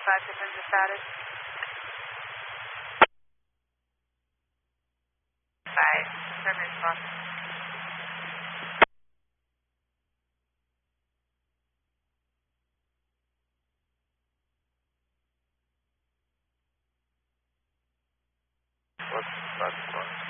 5 confirms the status. 5, confirm response. What's that?